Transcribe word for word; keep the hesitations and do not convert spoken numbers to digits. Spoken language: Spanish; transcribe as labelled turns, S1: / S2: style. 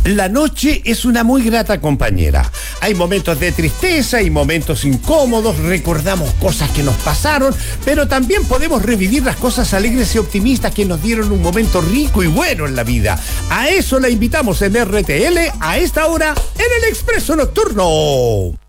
S1: La noche es una muy grata compañera. Hay momentos de tristeza y momentos incómodos, recordamos cosas que nos pasaron, pero también podemos revivir las cosas alegres y optimistas que nos dieron un momento rico y bueno en la vida. A eso la invitamos en R T L a esta hora en el Expreso Nocturno.